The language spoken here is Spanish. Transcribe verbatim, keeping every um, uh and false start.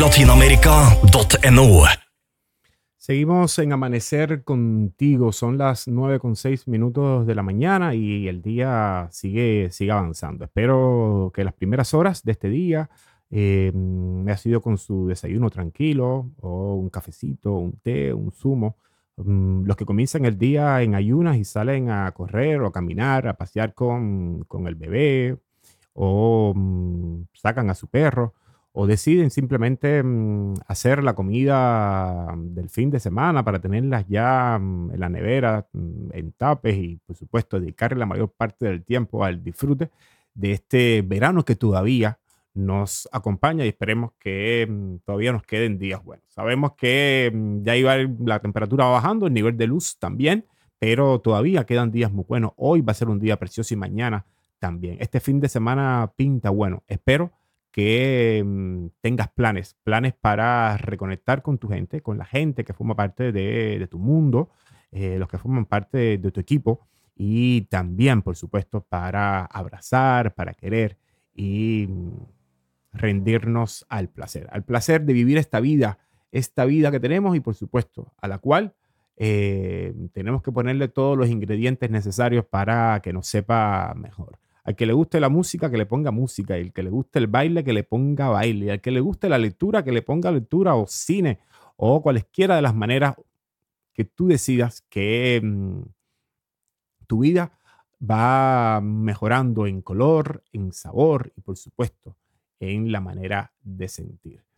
latinamerika punto no. Seguimos en Amanecer Contigo. Son las nueve con seis minutos de la mañana y el día sigue, sigue avanzando. Espero que las primeras horas de este día eh, me ha sido con su desayuno tranquilo o un cafecito, un té, un zumo. Mm, los que comienzan el día en ayunas y salen a correr o a caminar, a pasear con, con el bebé o mm, sacan a su perro o deciden simplemente mm, hacer la comida del fin de semana para tenerlas ya mm, en la nevera, mm, en tapes y por supuesto dedicarle la mayor parte del tiempo al disfrute de este verano que todavía nos acompaña y esperemos que mm, todavía nos queden días buenos. Sabemos que mm, ya iba el- la temperatura va bajando, el nivel de luz también, pero todavía quedan días muy buenos. Hoy va a ser un día precioso y mañana también. Este fin de semana pinta bueno. Espero que mm, tengas planes, planes para reconectar con tu gente, con la gente que forma parte de, de tu mundo, eh, los que forman parte de, de tu equipo y también, por supuesto, para abrazar, para querer y mm, rendirnos al placer, al placer de vivir esta vida, esta vida que tenemos y, por supuesto, a la cual eh, tenemos que ponerle todos los ingredientes necesarios para que nos sepa mejor. Al que le guste la música, que le ponga música. Y al que le guste el baile, que le ponga baile. Y al que le guste la lectura, que le ponga lectura o cine o cualesquiera de las maneras que tú decidas que mm, tu vida va mejorando en color, en sabor y por supuesto en la manera de sentir.